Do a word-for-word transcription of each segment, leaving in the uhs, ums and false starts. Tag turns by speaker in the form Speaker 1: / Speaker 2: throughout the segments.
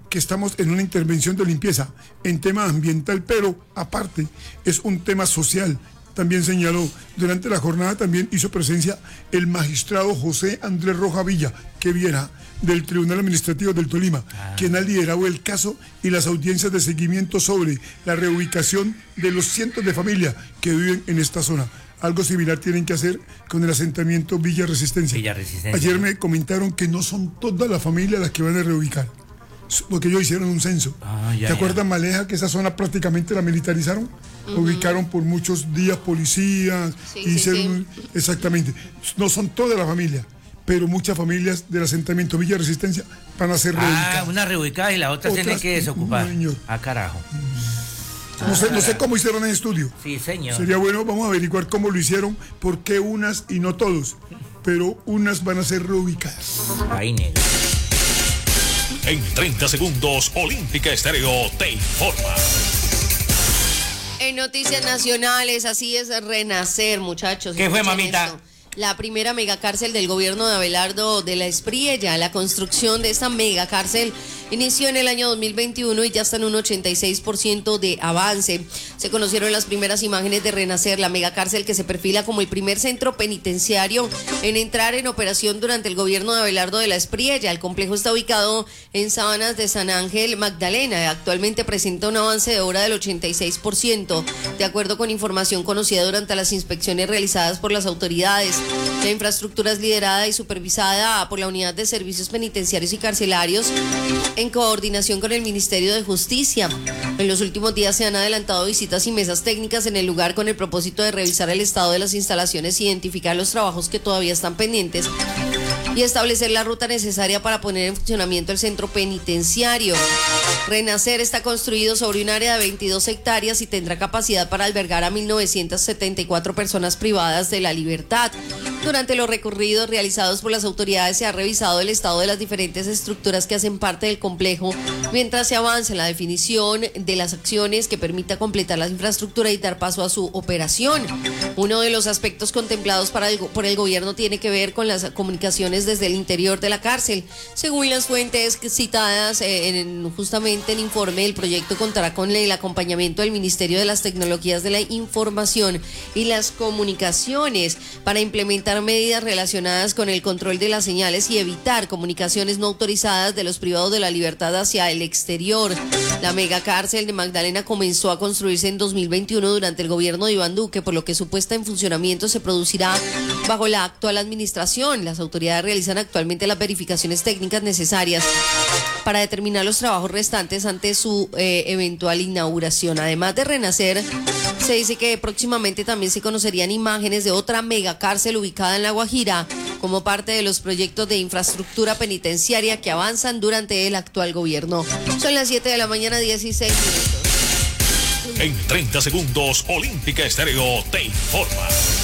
Speaker 1: que estamos en una intervención de limpieza en tema ambiental, pero aparte es un tema social. También señaló, durante la jornada también hizo presencia el magistrado José Andrés Roja Villa, que viera del Tribunal Administrativo del Tolima, ah. quien ha liderado el caso y las audiencias de seguimiento sobre la reubicación de los cientos de familias que viven en esta zona. Algo similar tienen que hacer con el asentamiento Villa Resistencia.
Speaker 2: Villa Resistencia.
Speaker 1: Ayer me comentaron que no son todas las familias las que van a reubicar, porque ellos hicieron un censo. Ah, ya, ¿Te acuerdas, Maleja, que esa zona prácticamente la militarizaron? Uh-huh. Ubicaron por muchos días policías. Sí, y sí, hicieron, sí. Exactamente. No son todas las familias, pero muchas familias del asentamiento Villa Resistencia van a ser
Speaker 2: ah,
Speaker 1: reubicadas.
Speaker 2: Ah, una reubicada y la otra Otras, tiene que desocupar. No, ah, carajo.
Speaker 1: No sé, no sé cómo hicieron el estudio.
Speaker 2: Sí, señor.
Speaker 1: Sería bueno, vamos a averiguar cómo lo hicieron, por qué unas y no todos, pero unas van a ser reubicadas.
Speaker 2: Ay, negro.
Speaker 3: En treinta segundos, Olímpica Estéreo te informa.
Speaker 4: En noticias nacionales, así es Renacer, muchachos.
Speaker 2: ¿Qué fue, mamita?
Speaker 4: Esto. La primera megacárcel del gobierno de Abelardo de la Espriella. La construcción de esta megacárcel inició en el año dos mil veintiuno y ya está en un ochenta y seis por ciento de avance. Se conocieron las primeras imágenes de Renacer, la megacárcel que se perfila como el primer centro penitenciario en entrar en operación durante el gobierno de Abelardo de la Espriella. El complejo está ubicado en Sabanas de San Ángel, Magdalena. Actualmente presenta un avance de obra del ochenta y seis por ciento, de acuerdo con información conocida durante las inspecciones realizadas por las autoridades. La infraestructura es liderada y supervisada por la Unidad de Servicios Penitenciarios y Carcelarios en coordinación con el Ministerio de Justicia. En los últimos días se han adelantado visitas y mesas técnicas en el lugar con el propósito de revisar el estado de las instalaciones, identificar los trabajos que todavía están pendientes y establecer la ruta necesaria para poner en funcionamiento el centro penitenciario. Renacer está construido sobre un área de veintidós hectáreas y tendrá capacidad para albergar a mil novecientas setenta y cuatro personas privadas de la libertad. Durante los recorridos realizados por las autoridades se ha revisado el estado de las diferentes estructuras que hacen parte del complejo, mientras se avanza en la definición de las acciones que permita completar la infraestructura y dar paso a su operación. Uno de los aspectos contemplados para el, por el gobierno tiene que ver con las comunicaciones desde el interior de la cárcel. Según las fuentes citadas eh, en, justamente el informe, el proyecto contará con el acompañamiento del Ministerio de las Tecnologías de la Información y las Comunicaciones para implementar medidas relacionadas con el control de las señales y evitar comunicaciones no autorizadas de los privados de la libertad hacia el exterior. La megacárcel de Magdalena comenzó a construirse en dos mil veintiuno durante el gobierno de Iván Duque, por lo que su puesta en funcionamiento se producirá bajo la actual administración. Las autoridades realizan actualmente las verificaciones técnicas necesarias para determinar los trabajos restantes ante su eh, eventual inauguración. Además de Renacer, se dice que próximamente también se conocerían imágenes de otra megacárcel ubicada en La Guajira, como parte de los proyectos de infraestructura penitenciaria que avanzan durante el actual gobierno. Son las siete de la mañana, dieciséis minutos.
Speaker 3: En treinta segundos, Olímpica Estéreo te informa.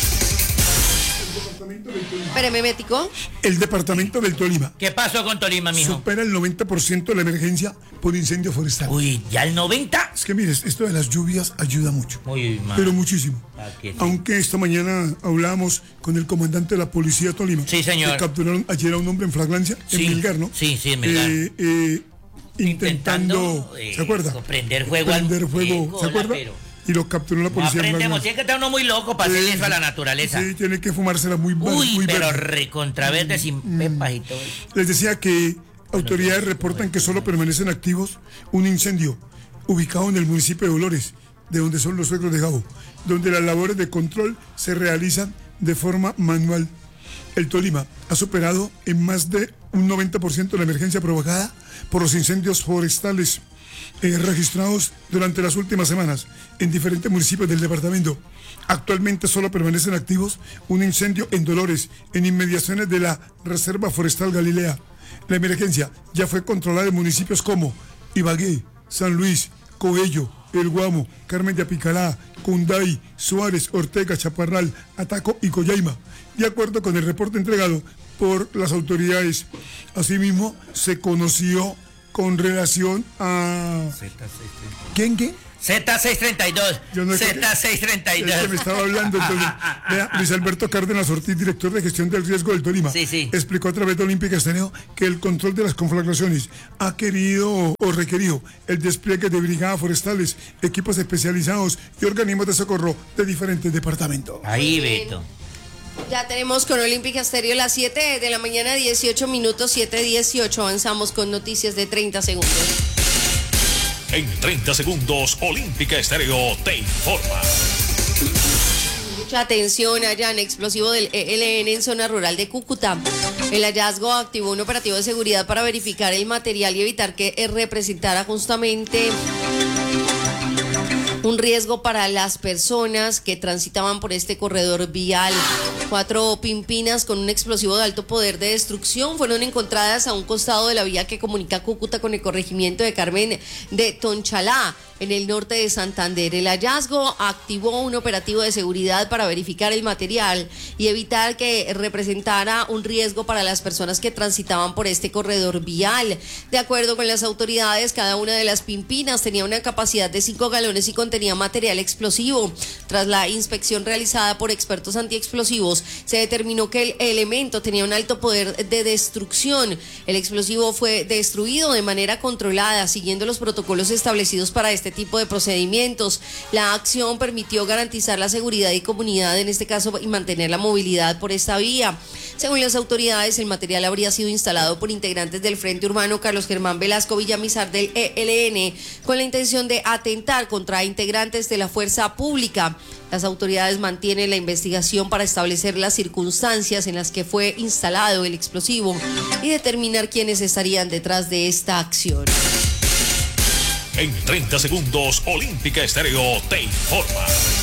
Speaker 4: Espérame, Mético.
Speaker 1: El departamento del Tolima.
Speaker 2: ¿Qué pasó con Tolima, mijo?
Speaker 1: Supera el noventa por ciento de la emergencia por incendio forestal.
Speaker 2: Uy, ¿ya el noventa?
Speaker 1: Es que mires, esto de las lluvias ayuda mucho.
Speaker 2: Muy mal.
Speaker 1: Pero muchísimo.
Speaker 2: Sí.
Speaker 1: Aunque esta mañana hablábamos con el comandante de la policía de Tolima.
Speaker 2: Sí, señor.
Speaker 1: Que capturaron ayer a un hombre en flagrancia
Speaker 2: sí.
Speaker 1: en Melgar, ¿no?
Speaker 2: Sí, sí, en Melgar.
Speaker 1: Eh, eh, intentando, intentando
Speaker 2: eh,
Speaker 1: ¿se acuerda?
Speaker 2: Prender fuego
Speaker 1: Prender
Speaker 2: al
Speaker 1: fuego, ¿se acuerda?
Speaker 2: Pero...
Speaker 1: Y lo capturó la policía.
Speaker 2: No aprendemos, tiene que estar uno muy loco para hacer eso a la naturaleza.
Speaker 1: Sí, tiene que fumársela muy verde.
Speaker 2: Uy,
Speaker 1: muy
Speaker 2: pero
Speaker 1: verde.
Speaker 2: recontraverde sin mm. pepas y todo.
Speaker 1: Les decía que autoridades reportan que solo permanecen activos un incendio ubicado en el municipio de Dolores, de donde son los suegros de Gabo, donde las labores de control se realizan de forma manual. El Tolima ha superado en más de un noventa por ciento la emergencia provocada por los incendios forestales Eh, registrados durante las últimas semanas en diferentes municipios del departamento. Actualmente solo permanecen activos un incendio en Dolores, en inmediaciones de la Reserva Forestal Galilea. La emergencia ya fue controlada en municipios como Ibagué, San Luis, Coello, El Guamo, Carmen de Apicalá, Cunday, Suárez, Ortega, Chaparral, Ataco y Coyaima, de acuerdo con el reporte entregado por las autoridades. Asimismo, se conoció con relación a... ¿Quién, quién?
Speaker 2: Z seiscientos treinta y dos.
Speaker 1: No
Speaker 2: Z seiscientos treinta y dos.
Speaker 1: Es que me estaba hablando. Entonces, vea, Luis Alberto Cárdenas Ortiz, director de gestión del riesgo del Tolima,
Speaker 2: sí, sí.
Speaker 1: explicó a través de Olímpica Estéreo que el control de las conflagraciones ha querido o requerido el despliegue de brigadas forestales, equipos especializados y organismos de socorro de diferentes departamentos.
Speaker 2: Ahí, Beto.
Speaker 4: Ya tenemos con Olímpica Estéreo las siete de la mañana, dieciocho minutos, siete dieciocho. Avanzamos con noticias de treinta segundos.
Speaker 3: En treinta segundos, Olímpica Estéreo te informa.
Speaker 4: Mucha atención allá en explosivo del E L N en zona rural de Cúcuta. El hallazgo activó un operativo de seguridad para verificar el material y evitar que representara justamente un riesgo para las personas que transitaban por este corredor vial. Cuatro pimpinas con un explosivo de alto poder de destrucción fueron encontradas a un costado de la vía que comunica Cúcuta con el corregimiento de Carmen de Tonchalá, en el norte de Santander. El hallazgo activó un operativo de seguridad para verificar el material y evitar que representara un riesgo para las personas que transitaban por este corredor vial. De acuerdo con las autoridades, cada una de las pimpinas tenía una capacidad de cinco galones y contenía material explosivo. Tras la inspección realizada por expertos antiexplosivos, se determinó que el elemento tenía un alto poder de destrucción. El explosivo fue destruido de manera controlada, siguiendo los protocolos establecidos para este tipo de procedimientos. La acción permitió garantizar la seguridad y comunidad, en este caso, y mantener la movilidad por esta vía. Según las autoridades, el material habría sido instalado por integrantes del Frente Urbano Carlos Germán Velasco Villamizar del E L N con la intención de atentar contra integrantes de la fuerza pública. Las autoridades mantienen la investigación para establecer las circunstancias en las que fue instalado el explosivo y determinar quiénes estarían detrás de esta acción.
Speaker 3: En treinta segundos, Olímpica Estéreo te informa.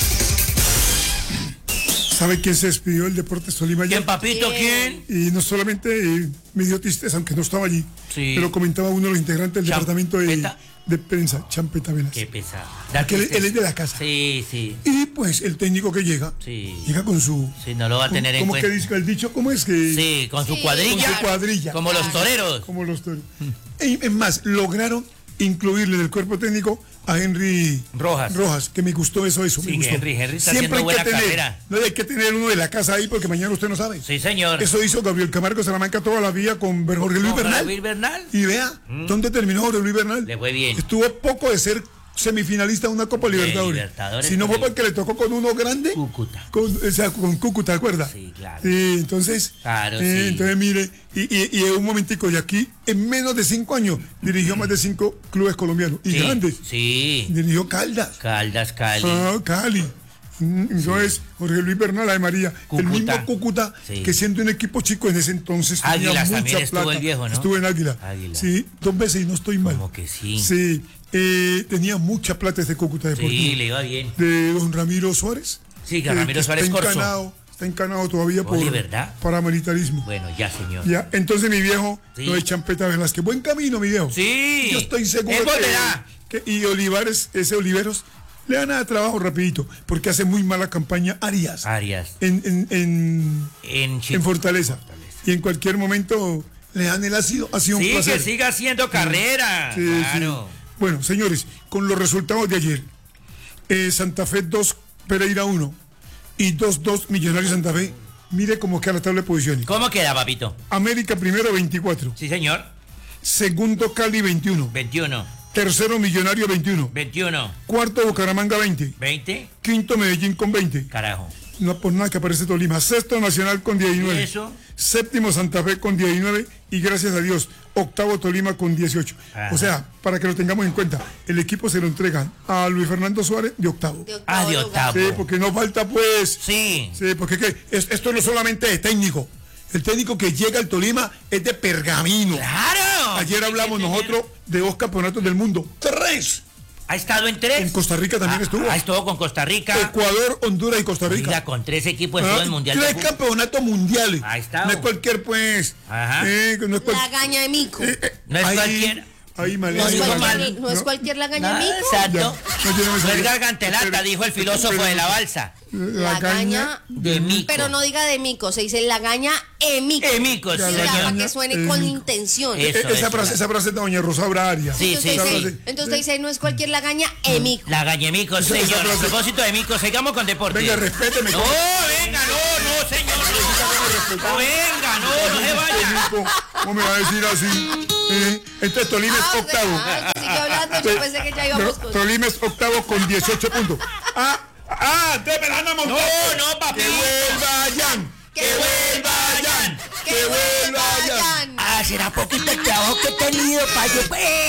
Speaker 1: ¿Sabe quién se despidió del Deportes Tolima?
Speaker 2: ¿Quién, papito? ¿Quién?
Speaker 1: Y no solamente eh, me dio tristeza, aunque no estaba allí,
Speaker 2: sí.
Speaker 1: pero comentaba uno de los integrantes del departamento de, de prensa, Champeta Velas.
Speaker 2: Qué pesado.
Speaker 1: Porque él, él es de la casa.
Speaker 2: Sí, sí.
Speaker 1: Y pues el técnico que llega,
Speaker 2: sí.
Speaker 1: llega con su...
Speaker 2: Sí, no lo va a tener
Speaker 1: con,
Speaker 2: en
Speaker 1: cuenta. ¿Cómo que dice el dicho? ¿Cómo es que...?
Speaker 2: Sí, con su
Speaker 4: sí,
Speaker 2: cuadrilla.
Speaker 1: Con su cuadrilla.
Speaker 2: Como los toreros.
Speaker 1: Como los toreros. Es más, lograron incluirle en el cuerpo técnico a Henry
Speaker 2: Rojas.
Speaker 1: Rojas, que me gustó eso, eso
Speaker 2: sí,
Speaker 1: me gustó.
Speaker 2: Henry, Henry está
Speaker 1: Siempre
Speaker 2: haciendo
Speaker 1: hay
Speaker 2: buena
Speaker 1: que tener,
Speaker 2: carrera.
Speaker 1: No hay que tener uno de la casa ahí porque mañana usted no sabe.
Speaker 2: Sí, señor.
Speaker 1: Eso hizo Gabriel Camargo Salamanca toda la vida con Jorge Luis Bernal.
Speaker 2: Luis Bernal.
Speaker 1: Y vea, ¿Mm? ¿dónde terminó Jorge Luis Bernal?
Speaker 2: Le fue bien.
Speaker 1: Estuvo poco de ser semifinalista de una Copa de Libertadores.
Speaker 2: Libertadores.
Speaker 1: Si no fue porque le tocó con uno grande.
Speaker 2: Cúcuta.
Speaker 1: Con, o sea, con Cúcuta, ¿te acuerdas?
Speaker 2: Sí, claro.
Speaker 1: Sí, entonces.
Speaker 2: Claro,
Speaker 1: eh,
Speaker 2: sí.
Speaker 1: Entonces, mire, y, y, y en un momentico de aquí, en menos de cinco años, dirigió más de cinco clubes colombianos. Y
Speaker 2: sí,
Speaker 1: grandes.
Speaker 2: Sí.
Speaker 1: Dirigió Caldas.
Speaker 2: Caldas, Cali.
Speaker 1: Ah, Cali. Entonces, sí. Jorge Luis Bernal de María, Cúcuta. El mismo Cúcuta, sí. que siendo un equipo chico en ese entonces
Speaker 2: Águilas
Speaker 1: tenía mucha
Speaker 2: también estuvo
Speaker 1: plata.
Speaker 2: El viejo, ¿no?
Speaker 1: Estuvo en Águila.
Speaker 2: Águila.
Speaker 1: Sí, dos veces y no estoy mal.
Speaker 2: Como que sí.
Speaker 1: Sí, eh, tenía mucha plata este Cúcuta Deportivo.
Speaker 2: Sí, le iba bien.
Speaker 1: De don Ramiro Suárez.
Speaker 2: Sí, que Ramiro eh, Suárez Corso.
Speaker 1: Encanado, está encanado todavía por
Speaker 2: Oye, ¿verdad?
Speaker 1: paramilitarismo.
Speaker 2: Bueno, ya, señor.
Speaker 1: Ya, entonces mi viejo,
Speaker 2: sí.
Speaker 1: lo de Champeta Velázquez. Buen camino, mi viejo.
Speaker 2: Sí.
Speaker 1: Yo estoy seguro que, que y Olivares, ese Oliveros, le van a dar trabajo rapidito, porque hace muy mala campaña Arias.
Speaker 2: Arias.
Speaker 1: En, en, en,
Speaker 2: en,
Speaker 1: en Fortaleza. Fortaleza. Y en cualquier momento le dan el ácido. Ha sido un
Speaker 2: sí,
Speaker 1: placer.
Speaker 2: que siga haciendo carrera.
Speaker 1: Sí,
Speaker 2: claro.
Speaker 1: Sí. Bueno, señores, con los resultados de ayer, eh, Santa Fe dos, Pereira uno y dos dos Millonarios Santa Fe. Mire cómo queda la tabla de posiciones.
Speaker 2: ¿Cómo queda, papito?
Speaker 1: América primero veinticuatro.
Speaker 2: Sí, señor.
Speaker 1: Segundo Cali veintiuno.
Speaker 2: veintiuno.
Speaker 1: Tercero Millonario veintiuno.
Speaker 2: veintiuno.
Speaker 1: Cuarto Bucaramanga veinte.
Speaker 2: veinte.
Speaker 1: Quinto Medellín con veinte.
Speaker 2: Carajo.
Speaker 1: No por nada que aparece Tolima. Sexto Nacional con diecinueve.
Speaker 2: ¿Y eso?
Speaker 1: Séptimo Santa Fe con diecinueve y gracias a Dios octavo Tolima con dieciocho. Ajá. O sea, para que lo tengamos en cuenta, el equipo se lo entregan a Luis Fernando Suárez de octavo.
Speaker 4: De octavo
Speaker 2: ah, de octavo.
Speaker 1: Sí, porque no falta pues.
Speaker 2: Sí.
Speaker 1: Sí, porque ¿qué? esto no es solamente de técnico. El técnico que llega al Tolima es de pergamino.
Speaker 2: ¡Claro!
Speaker 1: Ayer hablamos nosotros de dos campeonatos del mundo. ¡Tres!
Speaker 2: ¿Ha estado en tres?
Speaker 1: En Costa Rica también
Speaker 2: ah,
Speaker 1: estuvo.
Speaker 2: Ah, estuvo con Costa Rica.
Speaker 1: Ecuador, Honduras y Costa Rica.
Speaker 2: Mira, con tres equipos en ah, todo el mundial.
Speaker 1: Tres campeonatos mundiales.
Speaker 2: Ahí está.
Speaker 1: No es cualquier, pues.
Speaker 2: Ajá.
Speaker 1: Eh, no es cual...
Speaker 4: La gaña de mico.
Speaker 1: Eh, eh,
Speaker 2: no es
Speaker 1: ahí,
Speaker 2: cualquier.
Speaker 1: Ahí,
Speaker 4: no, es cualquier, no, no es cualquier la gaña de mico.
Speaker 2: Exacto.
Speaker 1: No, yo no me
Speaker 2: No es
Speaker 1: sabía.
Speaker 2: gargantelata,
Speaker 1: Pero-
Speaker 2: dijo el filósofo
Speaker 1: pero-
Speaker 2: de la balsa.
Speaker 4: La gaña
Speaker 2: de mico.
Speaker 4: Pero no diga de mico, se dice la gaña emico.
Speaker 2: Emico,
Speaker 4: Sí,
Speaker 2: sí,
Speaker 4: ya,
Speaker 2: señor.
Speaker 4: para que suene con intención.
Speaker 2: Eso,
Speaker 1: Eh, esa,
Speaker 2: eso.
Speaker 1: frase, esa frase es de doña Rosa Braria.
Speaker 2: Sí,
Speaker 4: entonces,
Speaker 2: sí,
Speaker 4: usted
Speaker 2: sí.
Speaker 4: dice, entonces usted dice, no es cualquier la gaña emico.
Speaker 2: La gañemico,
Speaker 1: Esa-
Speaker 2: señor.
Speaker 1: esa
Speaker 2: A
Speaker 1: frase-
Speaker 2: propósito de mico, sigamos con deporte.
Speaker 1: Venga, respéteme.
Speaker 2: No, venga, no, no, señor. No, no venga, no, no se vaya.
Speaker 1: ¿Cómo, ¿Cómo me va a decir así? Eh, entonces Tolima
Speaker 4: Ah,
Speaker 1: es
Speaker 4: usted-
Speaker 1: octavo.
Speaker 4: ah, usted sigue hablando, yo pensé que ya íbamos con...
Speaker 1: Tolima es octavo con dieciocho puntos. Ah, ah, entonces me la van a montar.
Speaker 2: No, no, papi.
Speaker 1: Que vuelva Jan.
Speaker 4: ¡Que vuelva Jan! ¡Que vuelva Jan!
Speaker 2: Ah, será poquito el trabajo que he tenido para yo.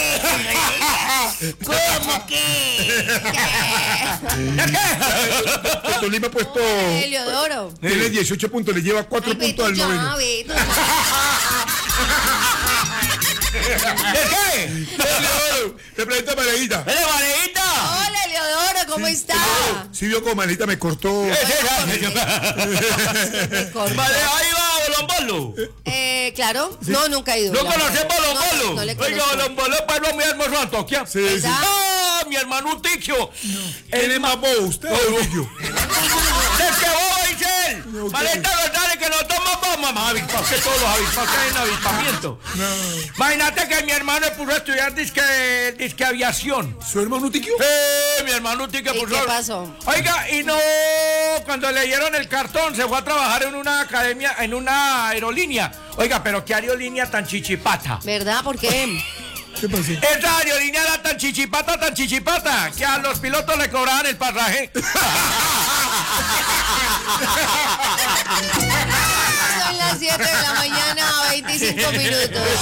Speaker 2: ¿Cómo que?
Speaker 1: El Tolima ha puesto.
Speaker 4: Heliodoro.
Speaker 1: Tiene dieciocho puntos, le lleva cuatro
Speaker 4: Ay,
Speaker 1: puntos al
Speaker 4: Beto, ya,
Speaker 1: noveno.
Speaker 4: Beto.
Speaker 2: ¿De qué?
Speaker 1: Le presento a Marejita.
Speaker 2: ¡Eres Marejita!
Speaker 4: Hola, Heliodoro, ¿cómo está?
Speaker 1: Si vio como Marejita me cortó.
Speaker 2: ¿Qué será?
Speaker 4: Me cortó.
Speaker 2: Vale, ahí va Bolombolo.
Speaker 4: Eh, claro. No, nunca he ido.
Speaker 2: ¿No
Speaker 4: la
Speaker 2: conoces
Speaker 4: verdad.
Speaker 2: Bolombolo?
Speaker 4: No, no le
Speaker 2: Oiga,
Speaker 4: conozco.
Speaker 2: Bolombolo es para mi hermano Antoquia.
Speaker 1: Sí, sí.
Speaker 4: ¿Verdad?
Speaker 2: ¡Ah, mi hermano Ticio!
Speaker 1: ¿Quién es más bobo, usted o el niño?
Speaker 2: ¡Es que bobo dice él!
Speaker 1: No,
Speaker 2: Maleta, verdad que no toma bomba, más avispados que todos los avispados que hay en avispamiento. Imagínate que mi hermano puso a estudiar disque, disque aviación.
Speaker 1: ¿Su hermano Tiquio?
Speaker 2: Eh, mi hermano Tiquio
Speaker 4: ¿Y
Speaker 2: puso.
Speaker 4: qué pasó?
Speaker 2: Oiga, y no, cuando le dieron el cartón, se fue a trabajar en una academia, en una aerolínea. Oiga, pero qué aerolínea tan chichipata.
Speaker 4: ¿Verdad? ¿Por qué?
Speaker 1: ¿Qué pasó?
Speaker 2: Esa aerolínea era tan chichipata, tan chichipata, que a los pilotos le cobraban el pasaje.
Speaker 4: Son las siete de la mañana, veinticinco minutos.